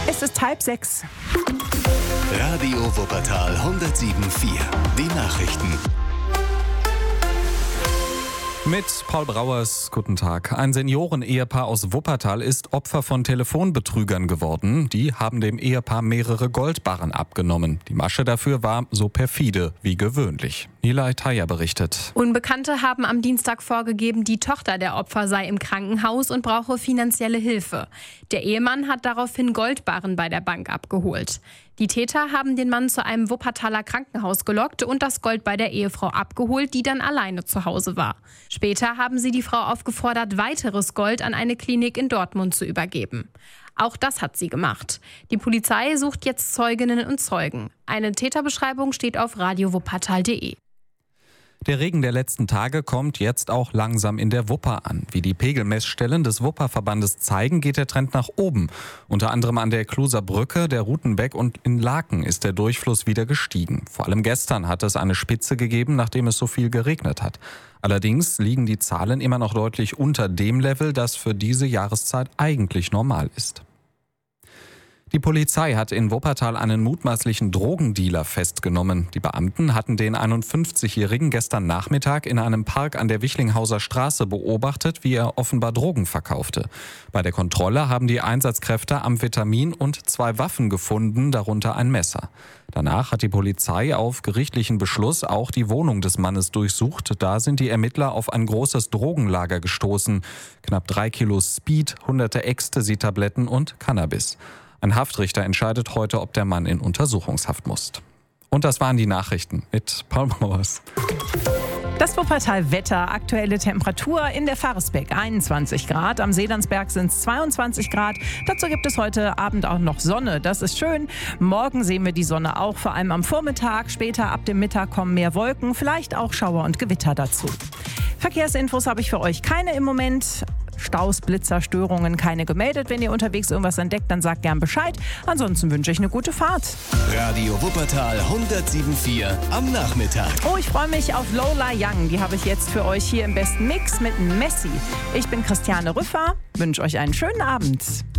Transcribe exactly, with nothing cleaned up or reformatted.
Es ist halb sechs. Radio Wuppertal hundertsieben Komma vier. Die Nachrichten. Mit Paul Brauers, guten Tag. Ein Senioren-Ehepaar aus Wuppertal ist Opfer von Telefonbetrügern geworden. Die haben dem Ehepaar mehrere Goldbarren abgenommen. Die Masche dafür war so perfide wie gewöhnlich. Nila Itaya berichtet. Unbekannte haben am Dienstag vorgegeben, die Tochter der Opfer sei im Krankenhaus und brauche finanzielle Hilfe. Der Ehemann hat daraufhin Goldbarren bei der Bank abgeholt. Die Täter haben den Mann zu einem Wuppertaler Krankenhaus gelockt und das Gold bei der Ehefrau abgeholt, die dann alleine zu Hause war. Später haben sie die Frau aufgefordert, weiteres Gold an eine Klinik in Dortmund zu übergeben. Auch das hat sie gemacht. Die Polizei sucht jetzt Zeuginnen und Zeugen. Eine Täterbeschreibung steht auf radio wuppertal punkt de. Der Regen der letzten Tage kommt jetzt auch langsam in der Wupper an. Wie die Pegelmessstellen des Wupperverbandes zeigen, geht der Trend nach oben. Unter anderem an der Kluser Brücke, der Rutenbeck und in Laken ist der Durchfluss wieder gestiegen. Vor allem gestern hat es eine Spitze gegeben, nachdem es so viel geregnet hat. Allerdings liegen die Zahlen immer noch deutlich unter dem Level, das für diese Jahreszeit eigentlich normal ist. Die Polizei hat in Wuppertal einen mutmaßlichen Drogendealer festgenommen. Die Beamten hatten den einundfünfzigjährigen gestern Nachmittag in einem Park an der Wichlinghauser Straße beobachtet, wie er offenbar Drogen verkaufte. Bei der Kontrolle haben die Einsatzkräfte Amphetamin und zwei Waffen gefunden, darunter ein Messer. Danach hat die Polizei auf gerichtlichen Beschluss auch die Wohnung des Mannes durchsucht. Da sind die Ermittler auf ein großes Drogenlager gestoßen. Knapp drei Kilo Speed, hunderte Ecstasy-Tabletten und Cannabis. Ein Haftrichter entscheidet heute, ob der Mann in Untersuchungshaft muss. Und das waren die Nachrichten mit Paul Brauers. Das Wuppertal-Wetter, aktuelle Temperatur in der Faresbeck einundzwanzig Grad, am Seelandsberg sind es zweiundzwanzig Grad. Dazu gibt es heute Abend auch noch Sonne, das ist schön. Morgen sehen wir die Sonne auch, vor allem am Vormittag. Später ab dem Mittag kommen mehr Wolken, vielleicht auch Schauer und Gewitter dazu. Verkehrsinfos habe ich für euch keine im Moment. Staus, Blitzer, Störungen keine gemeldet. Wenn ihr unterwegs irgendwas entdeckt, dann sagt gern Bescheid. Ansonsten wünsche ich eine gute Fahrt. Radio Wuppertal hundertsieben Komma vier am Nachmittag. Oh, ich freue mich auf Lola Young. Die habe ich jetzt für euch hier im besten Mix mit Messi. Ich bin Christiane Rüffer, wünsche euch einen schönen Abend.